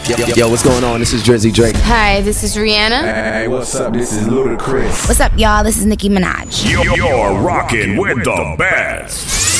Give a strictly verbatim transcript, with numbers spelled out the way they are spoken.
Yo, yo, yo, what's going on? This is Drizzy Drake. Hi, this is Rihanna. Hey, what's up? This is Ludacris. What's up, y'all? This is Nicki Minaj. You're rocking with the best.